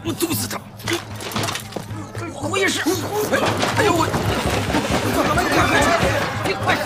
我毒死他！我也是！哎呦我！你快！